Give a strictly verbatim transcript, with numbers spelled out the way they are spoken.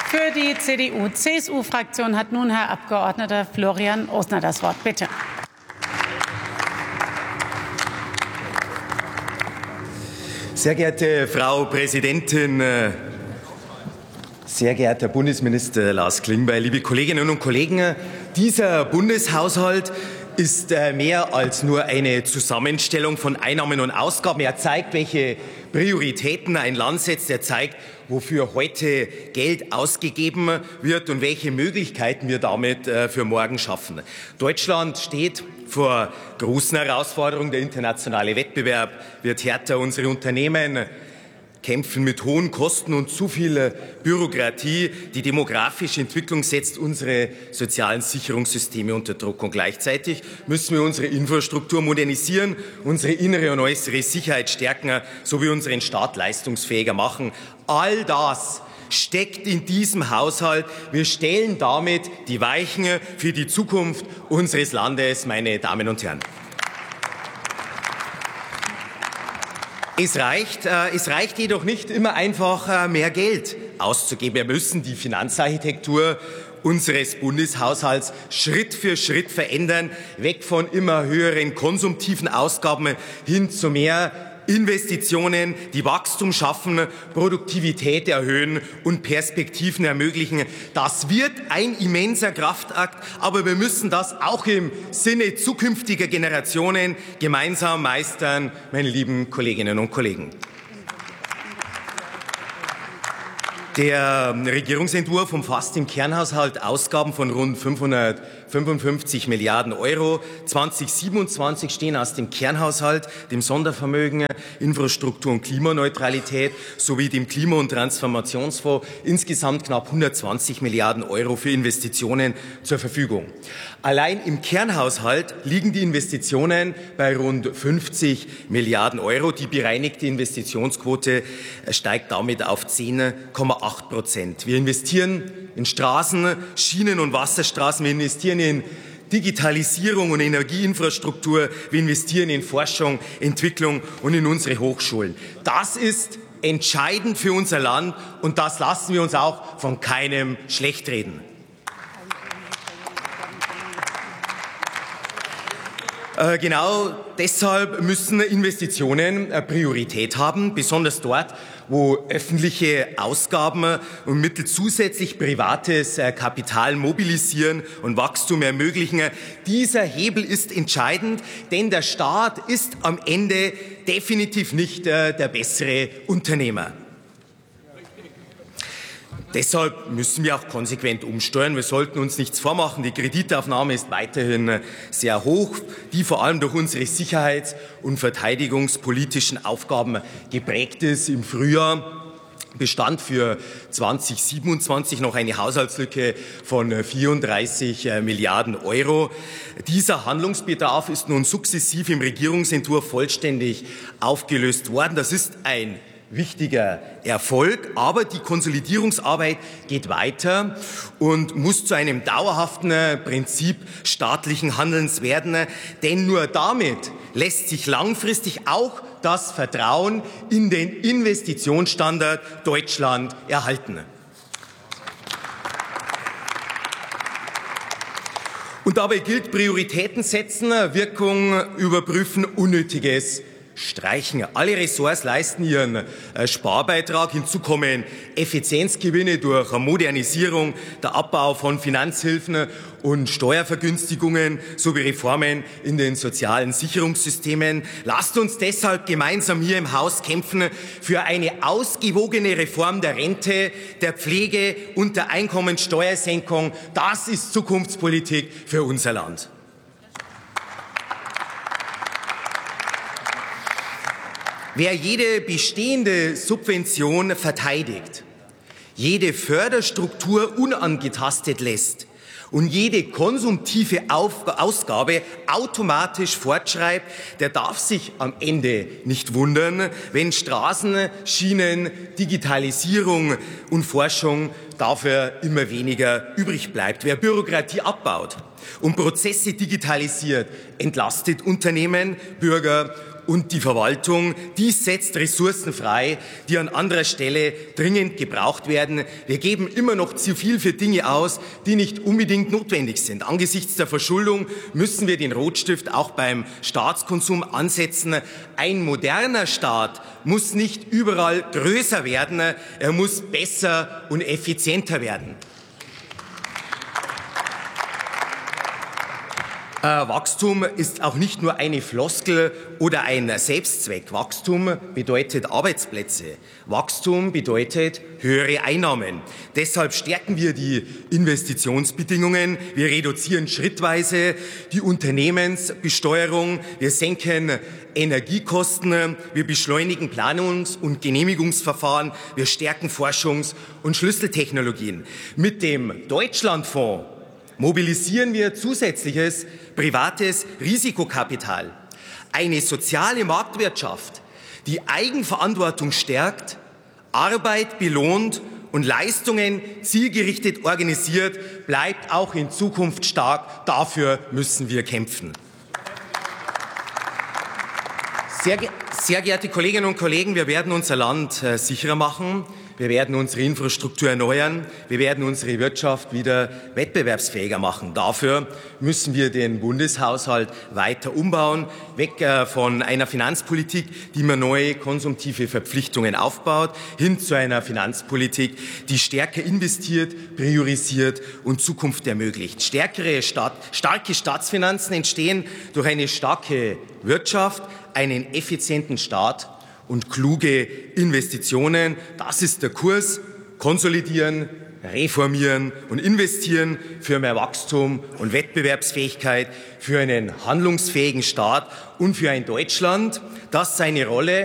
Für die C D U-C S U-Fraktion hat nun Herr Abgeordneter Florian Osner das Wort. Bitte. Sehr geehrte Frau Präsidentin, sehr geehrter Bundesminister Lars Klingbeil, liebe Kolleginnen und Kollegen, dieser Bundeshaushalt ist mehr als nur eine Zusammenstellung von Einnahmen und Ausgaben. Er zeigt, welche Prioritäten ein Land setzt. Er zeigt, wofür heute Geld ausgegeben wird und welche Möglichkeiten wir damit für morgen schaffen. Deutschland steht vor großen Herausforderungen. Der internationale Wettbewerb wird härter. Unsere Unternehmen kämpfen mit hohen Kosten und zu viel Bürokratie. Die demografische Entwicklung setzt unsere sozialen Sicherungssysteme unter Druck. Und gleichzeitig müssen wir unsere Infrastruktur modernisieren, unsere innere und äußere Sicherheit stärken, sowie unseren Staat leistungsfähiger machen. All das steckt in diesem Haushalt. Wir stellen damit die Weichen für die Zukunft unseres Landes, meine Damen und Herren. Es reicht, äh, es reicht jedoch nicht immer einfach, äh, mehr Geld auszugeben. Wir müssen die Finanzarchitektur unseres Bundeshaushalts Schritt für Schritt verändern, weg von immer höheren konsumtiven Ausgaben hin zu mehr Investitionen, die Wachstum schaffen, Produktivität erhöhen und Perspektiven ermöglichen. Das wird ein immenser Kraftakt, aber wir müssen das auch im Sinne zukünftiger Generationen gemeinsam meistern, meine lieben Kolleginnen und Kollegen. Der Regierungsentwurf umfasst im Kernhaushalt Ausgaben von rund fünfhundertfünfundfünfzig Milliarden Euro. zweitausendsiebenundzwanzig stehen aus dem Kernhaushalt, dem Sondervermögen, Infrastruktur und Klimaneutralität sowie dem Klima- und Transformationsfonds insgesamt knapp hundertzwanzig Milliarden Euro für Investitionen zur Verfügung. Allein im Kernhaushalt liegen die Investitionen bei rund fünfzig Milliarden Euro. Die bereinigte Investitionsquote steigt damit auf zehn Komma acht Prozent. Wir investieren in Straßen, Schienen und Wasserstraßen. Wir investieren in Digitalisierung und Energieinfrastruktur. Wir investieren in Forschung, Entwicklung und in unsere Hochschulen. Das ist entscheidend für unser Land und das lassen wir uns auch von keinem schlechtreden. Äh, genau deshalb müssen Investitionen äh, Priorität haben, besonders dort, wo öffentliche Ausgaben und Mittel zusätzlich privates äh, Kapital mobilisieren und Wachstum ermöglichen. Dieser Hebel ist entscheidend, denn der Staat ist am Ende definitiv nicht äh, der bessere Unternehmer. Deshalb müssen wir auch konsequent umsteuern. Wir sollten uns nichts vormachen. Die Kreditaufnahme ist weiterhin sehr hoch, die vor allem durch unsere sicherheits- und verteidigungspolitischen Aufgaben geprägt ist. Im Frühjahr bestand für zweitausendsiebenundzwanzig noch eine Haushaltslücke von vierunddreißig Milliarden Euro. Dieser Handlungsbedarf ist nun sukzessiv im Regierungsentwurf vollständig aufgelöst worden. Das ist ein wichtiger Erfolg, aber die Konsolidierungsarbeit geht weiter und muss zu einem dauerhaften Prinzip staatlichen Handelns werden, denn nur damit lässt sich langfristig auch das Vertrauen in den Investitionsstandard Deutschland erhalten. Und dabei gilt Prioritäten setzen, Wirkung überprüfen, Unnötiges streichen. Alle Ressorts leisten ihren äh, Sparbeitrag. Hinzu kommen Effizienzgewinne durch Modernisierung, der Abbau von Finanzhilfen und Steuervergünstigungen sowie Reformen in den sozialen Sicherungssystemen. Lasst uns deshalb gemeinsam hier im Haus kämpfen für eine ausgewogene Reform der Rente, der Pflege und der Einkommensteuersenkung. Das ist Zukunftspolitik für unser Land. Wer jede bestehende Subvention verteidigt, jede Förderstruktur unangetastet lässt und jede konsumtive Auf- Ausgabe automatisch fortschreibt, der darf sich am Ende nicht wundern, wenn Straßen, Schienen, Digitalisierung und Forschung dafür immer weniger übrig bleibt. Wer Bürokratie abbaut und Prozesse digitalisiert, entlastet Unternehmen, Bürger und die Verwaltung. Dies setzt Ressourcen frei, die an anderer Stelle dringend gebraucht werden. Wir geben immer noch zu viel für Dinge aus, die nicht unbedingt notwendig sind. Angesichts der Verschuldung müssen wir den Rotstift auch beim Staatskonsum ansetzen. Ein moderner Staat muss nicht überall größer werden, er muss besser und effizienter werden. Äh, Wachstum ist auch nicht nur eine Floskel oder ein Selbstzweck. Wachstum bedeutet Arbeitsplätze. Wachstum bedeutet höhere Einnahmen. Deshalb stärken wir die Investitionsbedingungen. Wir reduzieren schrittweise die Unternehmensbesteuerung. Wir senken Energiekosten. Wir beschleunigen Planungs- und Genehmigungsverfahren. Wir stärken Forschungs- und Schlüsseltechnologien. Mit dem Deutschlandfonds mobilisieren wir zusätzliches privates Risikokapital. Eine soziale Marktwirtschaft, die Eigenverantwortung stärkt, Arbeit belohnt und Leistungen zielgerichtet organisiert, bleibt auch in Zukunft stark. Dafür müssen wir kämpfen. Sehr, ge sehr geehrte Kolleginnen und Kollegen, wir werden unser Land äh, sicherer machen. Wir werden unsere Infrastruktur erneuern. Wir werden unsere Wirtschaft wieder wettbewerbsfähiger machen. Dafür müssen wir den Bundeshaushalt weiter umbauen, weg äh, von einer Finanzpolitik, die immer neue konsumtive Verpflichtungen aufbaut, hin zu einer Finanzpolitik, die stärker investiert, priorisiert und Zukunft ermöglicht. Stärkere Staat, starke Staatsfinanzen entstehen durch eine starke Wirtschaft, einen effizienten Staat und kluge Investitionen. Das ist der Kurs. Konsolidieren, reformieren und investieren für mehr Wachstum und Wettbewerbsfähigkeit, für einen handlungsfähigen Staat und für ein Deutschland, das seine Rolle